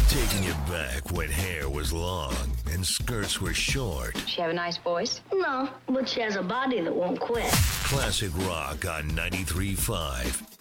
Taking you back when hair was long and skirts were short. She have a nice voice? No, but she has a body that won't quit. Classic rock on 93.5.